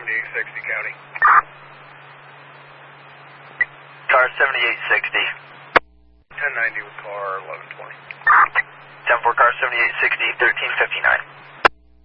7860 County. Car 7860. 1090 with car 1120. 10-4 car 7860, 1359.